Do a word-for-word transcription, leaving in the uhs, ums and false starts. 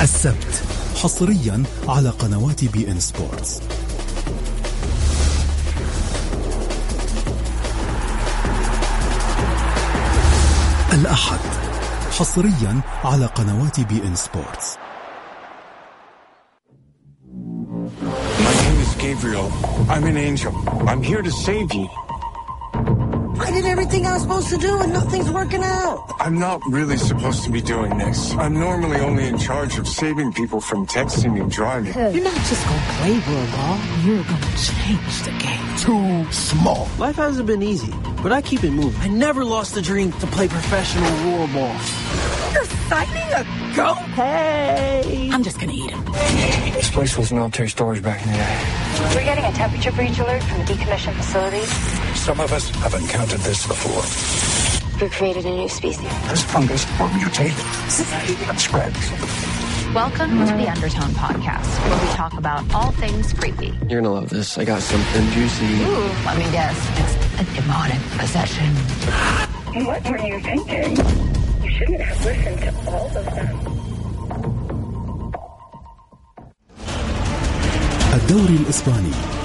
السبت حصريا على قنوات بي إن سبورتس. الأحد حصريا على قنوات بي إن سبورتس. My name is Gabriel. I'm an angel. I'm here to save you. I did everything I was supposed to do and nothing's working out. I'm not really supposed to be doing this. I'm normally only in charge of saving people from texting and driving. You're not just gonna play world ball, you're gonna change the game. Too small. Life hasn't been easy, but I keep it moving. I never lost the dream to play professional rollerball. You're signing a goat? Hey! I'm just gonna eat him. This place was military storage back in the day. We're getting a temperature breach alert from the decommissioned facilities. Some of us have encountered this before. We've created a new species. This fungus will mutate and spread. Welcome to the Undertone Podcast, where we talk about all things creepy. You're gonna love this. I got something juicy. Ooh, let me guess. It's a demonic possession. What were you thinking? You shouldn't have listened to all of them. الدوري الإسباني